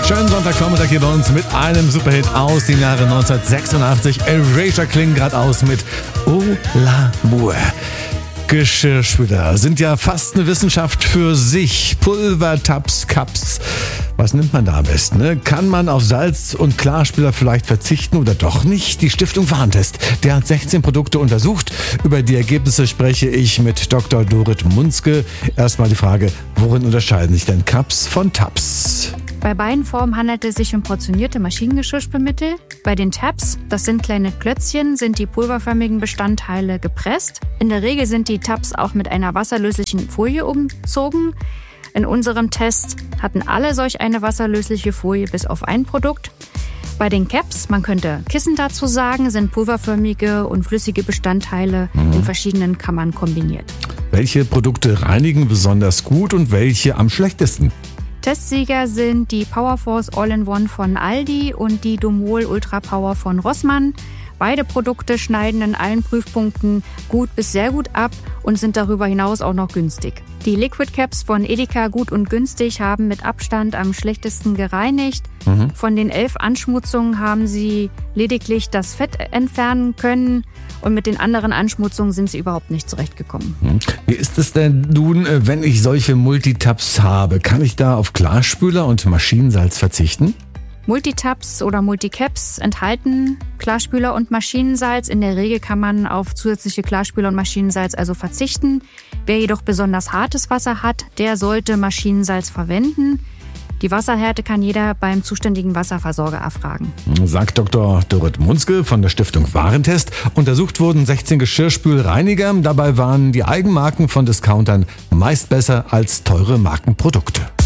Schönen Sonntagvormittag hier bei uns mit einem Superhit aus dem Jahre 1986. Erasure klingen gerade aus mit Oh l'amour. Geschirrspüler sind ja fast eine Wissenschaft für sich. Pulver, Tabs, Cups. Was nimmt man da am besten? Ne? Kann man auf Salz- und Klarspüler vielleicht verzichten oder doch nicht? Die Stiftung Warentest, der hat 16 Produkte untersucht. Über die Ergebnisse spreche ich mit Dr. Dorit Munzke. Erstmal die Frage, worin unterscheiden sich denn Cups von Tabs? Bei beiden Formen handelt es sich um portionierte Maschinengeschirrspülmittel. Bei den Tabs, das sind kleine Klötzchen, sind die pulverförmigen Bestandteile gepresst. In der Regel sind die Tabs auch mit einer wasserlöslichen Folie umzogen. In unserem Test hatten alle solch eine wasserlösliche Folie bis auf ein Produkt. Bei den Caps, man könnte Kissen dazu sagen, sind pulverförmige und flüssige Bestandteile in verschiedenen Kammern kombiniert. Welche Produkte reinigen besonders gut und welche am schlechtesten? Testsieger sind die Powerforce All-in-One von Aldi und die Domol Ultra Power von Rossmann. Beide Produkte schneiden in allen Prüfpunkten gut bis sehr gut ab und sind darüber hinaus auch noch günstig. Die Liquid Caps von Edeka Gut und Günstig haben mit Abstand am schlechtesten gereinigt. Von den 11 Anschmutzungen haben sie lediglich das Fett entfernen können und mit den anderen Anschmutzungen sind sie überhaupt nicht zurechtgekommen. Wie ist es denn nun, wenn ich solche Multitabs habe? Kann ich da auf Klarspüler und Maschinensalz verzichten? Multitabs oder Multicaps enthalten Klarspüler und Maschinensalz. In der Regel kann man auf zusätzliche Klarspüler und Maschinensalz also verzichten. Wer jedoch besonders hartes Wasser hat, der sollte Maschinensalz verwenden. Die Wasserhärte kann jeder beim zuständigen Wasserversorger erfragen. Sagt Dr. Dorit Munzke von der Stiftung Warentest. Untersucht wurden 16 Geschirrspülreiniger. Dabei waren die Eigenmarken von Discountern meist besser als teure Markenprodukte.